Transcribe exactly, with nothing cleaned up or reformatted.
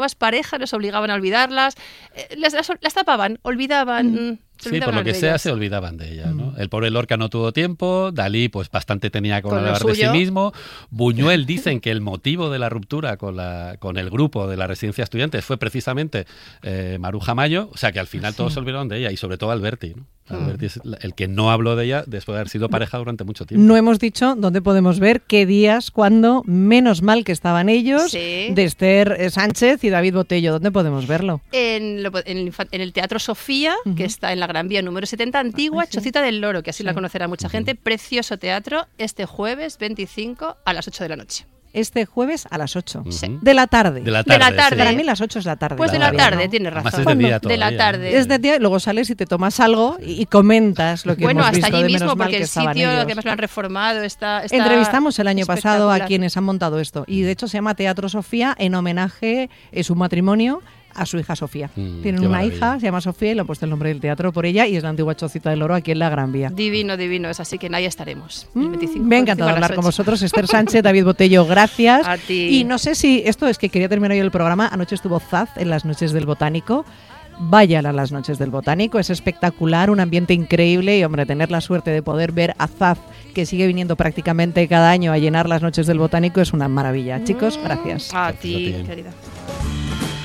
nuevas parejas les obligaban a olvidarlas, eh, las, las, las tapaban, olvidaban... Mm. Sí, por lo que sea, se olvidaban de ella, ¿no? El pobre Lorca no tuvo tiempo, Dalí pues bastante tenía con hablar de sí mismo, Buñuel dicen que el motivo de la ruptura con, la, con el grupo de la residencia de estudiantes fue precisamente eh, Maruja Mayo, o sea que al final sí. todos se olvidaron de ella, y sobre todo Alberti, ¿no? Alberti es el que no habló de ella después de haber sido pareja durante mucho tiempo. No hemos dicho dónde podemos ver, qué días, cuándo, menos mal que estaban ellos, sí. de Esther Sánchez y David Botello. ¿Dónde podemos verlo? En, lo, en, el, en el Teatro Sofía, uh-huh. que está en la Gran Vía número setenta, antigua, ah, sí. Chocita del Loro, que así sí. la conocerá mucha uh-huh. gente. Precioso teatro, este jueves veinticinco a las ocho de la noche. Este jueves a las ocho. Sí. De la tarde. De la tarde. De la tarde. Sí. Para mí las ocho es la tarde. Pues de la tarde, ¿no? Tienes razón. Es de, día de la tarde. Es de día y luego sales y te tomas algo y, y comentas lo que bueno, hemos visto. Bueno, hasta allí de mismo, porque que el sitio ellos. que más lo han reformado está, está Entrevistamos el año pasado a quienes han montado esto. Y de hecho se llama Teatro Sofía en homenaje a su matrimonio a su hija Sofía. Mm, Tienen una maravilla. hija, se llama Sofía, y le han puesto el nombre del teatro por ella, y es la antigua Chocita del Oro aquí en la Gran Vía. Divino, divino, es así que en ahí estaremos. El veinticinco, me ha encantado hablar con vosotros. Esther Sánchez, David Botello, gracias. A ti. Y no sé si, esto es que quería terminar yo el programa, anoche estuvo Zaz en las noches del Botánico. Vayan a las noches del Botánico, es espectacular, un ambiente increíble, y hombre, tener la suerte de poder ver a Zaz, que sigue viniendo prácticamente cada año a llenar las noches del Botánico, es una maravilla. Chicos, gracias. A ti, querida.